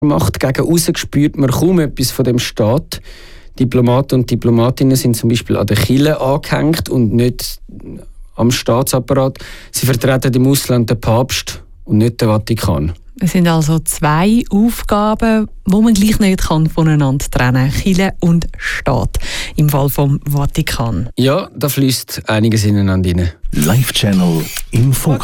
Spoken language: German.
macht. Gegen aussen spürt man kaum etwas von dem Staat. Diplomaten und Diplomatinnen sind zum Beispiel an der Kirche angehängt und nicht am Staatsapparat. Sie vertreten im Ausland den Papst und nicht den Vatikan. Es sind also zwei Aufgaben, die man gleich nicht voneinander trennen kann. Kirche und Staat. Im Fall vom Vatikan. Ja, da fließt einiges ineinander rein. Live Channel im Fokus.